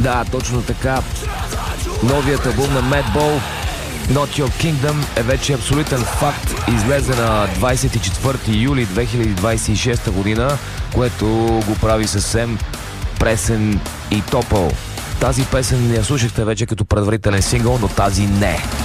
Да, точно така. Новият албум на Madball, Not Your Kingdom, е вече абсолютен факт. Излезе на 24 юли 2026 година, което го прави съвсем пресен и топъл. Тази песен я слушахте вече като предварителен сингъл, но тази не.